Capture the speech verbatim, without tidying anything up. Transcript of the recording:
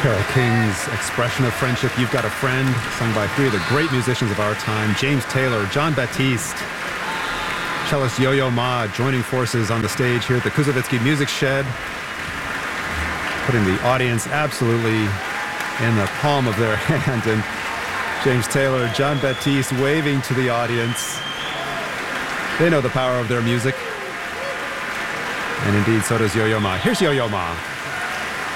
Carole King's expression of friendship, You've Got a Friend, sung by three of the great musicians of our time, James Taylor, Jon Batiste, cellist Yo-Yo Ma, joining forces on the stage here at the Kuzovitsky Music Shed, putting the audience absolutely in the palm of their hand. And James Taylor, Jon Batiste waving to the audience. They know the power of their music. And indeed, so does Yo-Yo Ma. Here's Yo-Yo Ma.